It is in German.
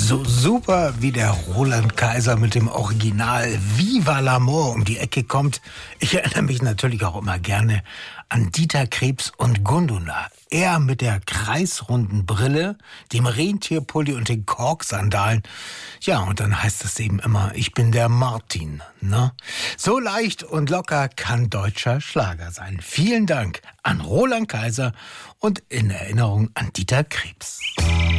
So super wie der Roland Kaiser mit dem Original Viva l'Amour um die Ecke kommt. Ich erinnere mich natürlich auch immer gerne an Dieter Krebs und Gundula. Er mit der kreisrunden Brille, dem Rentierpulli und den Korksandalen. Ja, und dann heißt es eben immer, ich bin der Martin. Ne? So leicht und locker kann deutscher Schlager sein. Vielen Dank an Roland Kaiser und in Erinnerung an Dieter Krebs.